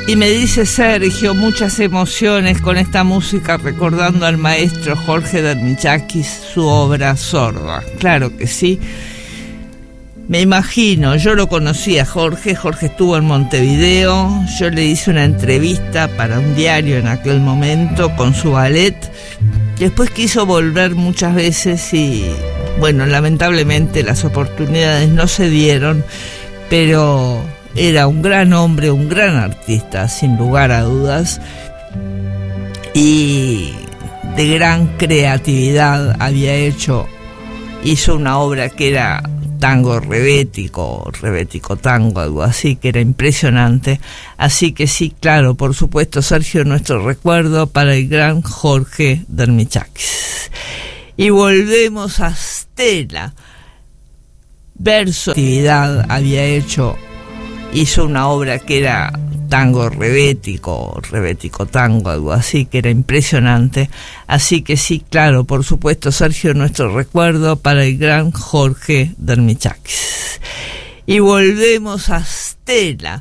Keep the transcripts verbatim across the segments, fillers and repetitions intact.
Y me dice Sergio, muchas emociones con esta música, recordando al maestro Jorge Dermichakis, su obra Sorda. Claro que sí. Me imagino, yo lo conocí a Jorge, Jorge estuvo en Montevideo, yo le hice una entrevista para un diario en aquel momento con su ballet. Después quiso volver muchas veces y, bueno, lamentablemente las oportunidades no se dieron, pero era un gran hombre, un gran artista, sin lugar a dudas, y de gran creatividad. Había hecho, hizo una obra que era tango rebético, rebético tango, algo así, que era impresionante. Así que sí, claro, por supuesto, Sergio, nuestro recuerdo para el gran Jorge Dermichakis. Y volvemos a Stella. Verso, actividad, había hecho, hizo una obra que era tango rebético, rebético tango, algo así, que era impresionante. Así que sí, claro, por supuesto, Sergio, nuestro recuerdo para el gran Jorge Dermichakis. Y volvemos a Stella.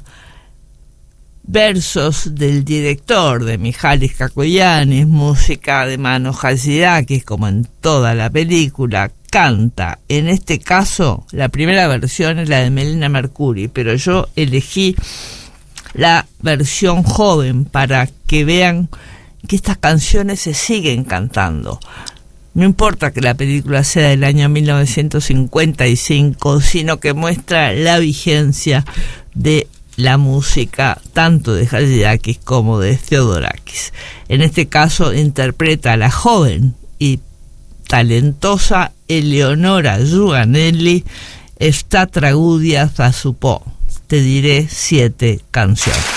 Versos del director, de Mijalis Kakoyanis, música de Mano Hadzidakis, como en toda la película. Canta, en este caso, la primera versión es la de Melina Mercury, pero yo elegí la versión joven para que vean que estas canciones se siguen cantando. No importa que la película sea del año mil novecientos cincuenta y cinco, sino que muestra la vigencia de la música tanto de Hadzidakis como de Theodorakis. En este caso interpreta a la joven y talentosa Eleonora Giuganelli, esta tragedia fa su po. Te diré siete canciones.